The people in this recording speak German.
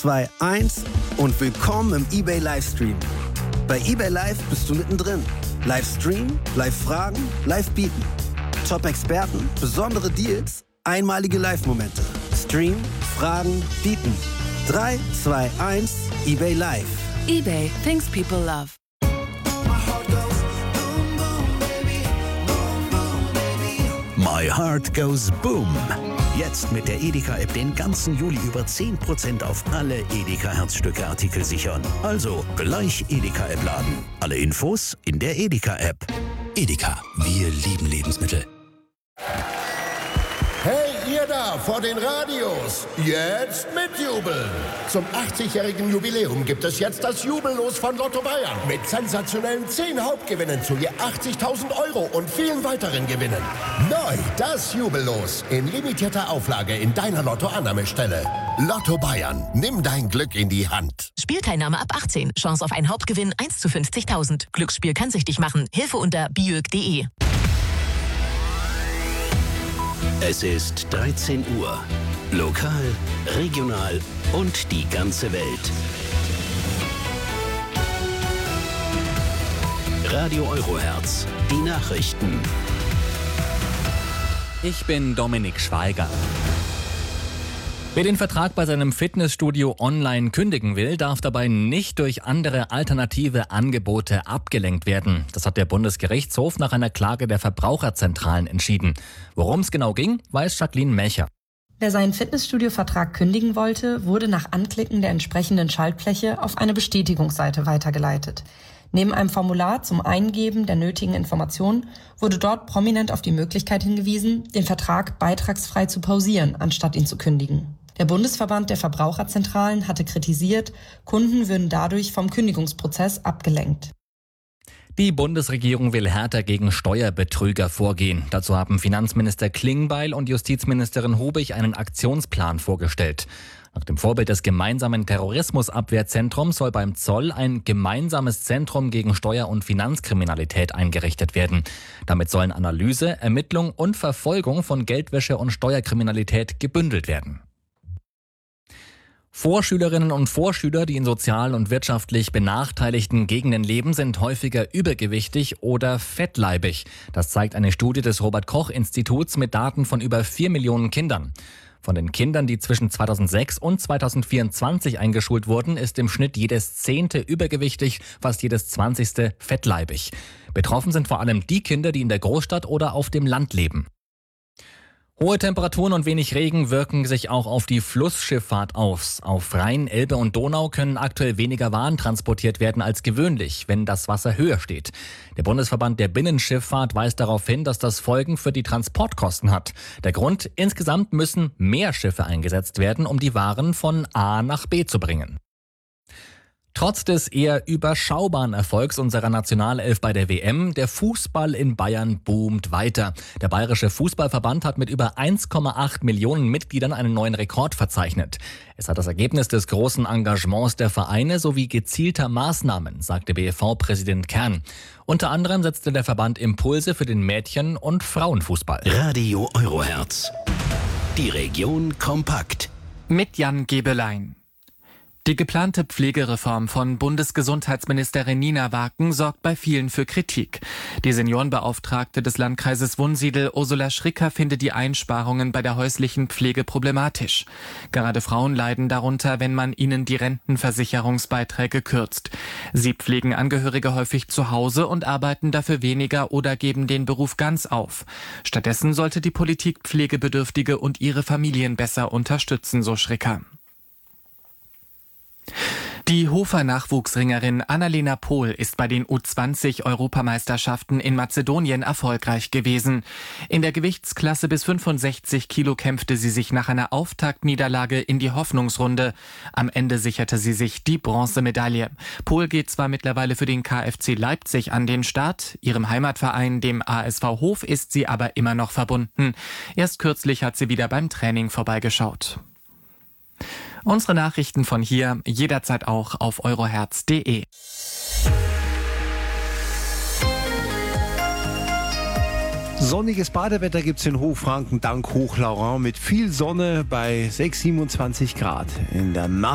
2, 1 und willkommen im eBay Livestream. Bei eBay Live bist du mittendrin. Live streamen, live fragen, live bieten. Top-Experten, besondere Deals, einmalige Live-Momente. Stream, fragen, bieten. 3, 2, 1, eBay Live. eBay, things people love. My Heart Goes Boom. Jetzt mit der Edeka-App den ganzen Juli über 10% auf alle Edeka-Herzstücke-Artikel sichern. Also gleich Edeka-App laden. Alle Infos in der Edeka-App. Edeka, wir lieben Lebensmittel. Hey, ihr da vor den Radios, jetzt mitjubeln! Zum 80-jährigen Jubiläum gibt es jetzt das Jubellos von Lotto Bayern mit sensationellen 10 Hauptgewinnen zu je 80.000 € und vielen weiteren Gewinnen. Neu das Jubellos in limitierter Auflage in deiner Lotto-Annahmestelle. Lotto Bayern, nimm dein Glück in die Hand. Spielteilnahme ab 18. Chance auf einen Hauptgewinn 1 zu 50.000. Glücksspiel kann süchtig machen. Hilfe unter biög.de. Es ist 13 Uhr. Lokal, regional und die ganze Welt. Radio Eurohertz, die Nachrichten. Ich bin Dominik Schweiger. Wer den Vertrag bei seinem Fitnessstudio online kündigen will, darf dabei nicht durch andere alternative Angebote abgelenkt werden. Das hat der Bundesgerichtshof nach einer Klage der Verbraucherzentralen entschieden. Worum es genau ging, weiß Jacqueline Melcher. Wer seinen Fitnessstudio-Vertrag kündigen wollte, wurde nach Anklicken der entsprechenden Schaltfläche auf eine Bestätigungsseite weitergeleitet. Neben einem Formular zum Eingeben der nötigen Informationen wurde dort prominent auf die Möglichkeit hingewiesen, den Vertrag beitragsfrei zu pausieren, anstatt ihn zu kündigen. Der Bundesverband der Verbraucherzentralen hatte kritisiert, Kunden würden dadurch vom Kündigungsprozess abgelenkt. Die Bundesregierung will härter gegen Steuerbetrüger vorgehen. Dazu haben Finanzminister Klingbeil und Justizministerin Hubig einen Aktionsplan vorgestellt. Nach dem Vorbild des gemeinsamen Terrorismusabwehrzentrums soll beim Zoll ein gemeinsames Zentrum gegen Steuer- und Finanzkriminalität eingerichtet werden. Damit sollen Analyse, Ermittlung und Verfolgung von Geldwäsche und Steuerkriminalität gebündelt werden. Vorschülerinnen und Vorschüler, die in sozial und wirtschaftlich benachteiligten Gegenden leben, sind häufiger übergewichtig oder fettleibig. Das zeigt eine Studie des Robert-Koch-Instituts mit Daten von über 4 Millionen Kindern. Von den Kindern, die zwischen 2006 und 2024 eingeschult wurden, ist im Schnitt jedes 10. übergewichtig, fast jedes 20. fettleibig. Betroffen sind vor allem die Kinder, die in der Großstadt oder auf dem Land leben. Hohe Temperaturen und wenig Regen wirken sich auch auf die Flussschifffahrt aus. Auf Rhein, Elbe und Donau können aktuell weniger Waren transportiert werden als gewöhnlich, wenn das Wasser höher steht. Der Bundesverband der Binnenschifffahrt weist darauf hin, dass das Folgen für die Transportkosten hat. Der Grund: insgesamt müssen mehr Schiffe eingesetzt werden, um die Waren von A nach B zu bringen. Trotz des eher überschaubaren Erfolgs unserer Nationalelf bei der WM, der Fußball in Bayern boomt weiter. Der Bayerische Fußballverband hat mit über 1,8 Millionen Mitgliedern einen neuen Rekord verzeichnet. Es hat das Ergebnis des großen Engagements der Vereine sowie gezielter Maßnahmen, sagte BFV-Präsident Kern. Unter anderem setzte der Verband Impulse für den Mädchen- und Frauenfußball. Radio Eurohertz, die Region kompakt. Mit Jan Gebelein. Die geplante Pflegereform von Bundesgesundheitsministerin Nina Waken sorgt bei vielen für Kritik. Die Seniorenbeauftragte des Landkreises Wunsiedel, Ursula Schricker, findet die Einsparungen bei der häuslichen Pflege problematisch. Gerade Frauen leiden darunter, wenn man ihnen die Rentenversicherungsbeiträge kürzt. Sie pflegen Angehörige häufig zu Hause und arbeiten dafür weniger oder geben den Beruf ganz auf. Stattdessen sollte die Politik Pflegebedürftige und ihre Familien besser unterstützen, so Schricker. Die Hofer-Nachwuchsringerin Annalena Pohl ist bei den U20-Europameisterschaften in Mazedonien erfolgreich gewesen. In der Gewichtsklasse bis 65 Kilo kämpfte sie sich nach einer Auftaktniederlage in die Hoffnungsrunde. Am Ende sicherte sie sich die Bronzemedaille. Pohl geht zwar mittlerweile für den KFC Leipzig an den Start. Ihrem Heimatverein, dem ASV Hof, ist sie aber immer noch verbunden. Erst kürzlich hat sie wieder beim Training vorbeigeschaut. Unsere Nachrichten von hier jederzeit auch auf eurohertz.de. Sonniges Badewetter gibt's in Hochfranken dank Hochlaurin mit viel Sonne bei 27 Grad. In der